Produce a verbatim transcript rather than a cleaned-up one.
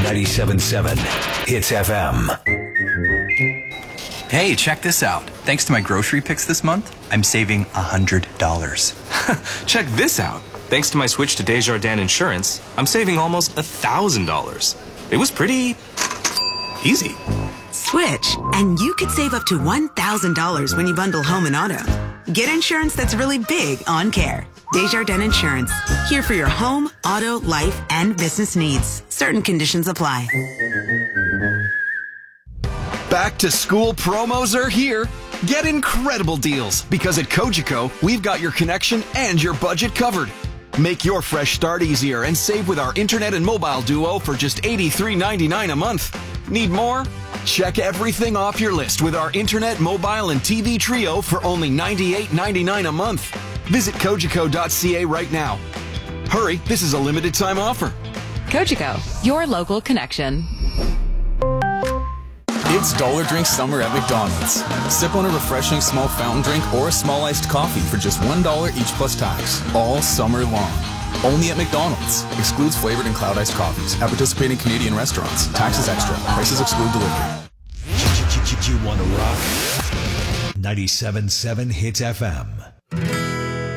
ninety-seven point seven Hits F M. Hey, check this out. Thanks to my grocery picks this month, I'm saving one hundred dollars. Check this out. Thanks to my switch to Desjardins Insurance, I'm saving almost one thousand dollars. It was pretty easy. Switch, and you could save up to one thousand dollars when you bundle home and auto. Get insurance that's really big on care. Desjardins Insurance. Here for your home, auto, life, and business needs. Certain conditions apply. Back to school promos are here. Get incredible deals because at Cogeco, we've got your connection and your budget covered. Make your fresh start easier and save with our internet and mobile duo for just eighty-three ninety-nine a month. Need more? Check everything off your list with our internet, mobile, and T V trio for only ninety-eight ninety-nine a month. Visit Cogeco dot C A right now. Hurry, this is a limited time offer. Cogeco, your local connection. It's Dollar Drink Summer at McDonald's. Sip on a refreshing small fountain drink or a small iced coffee for just one dollar each plus tax, all summer long. Only at McDonald's. Excludes flavored and cloud iced coffees at participating Canadian restaurants. Taxes extra. Prices exclude delivery. You want to rock? ninety-seven point seven Hits F M.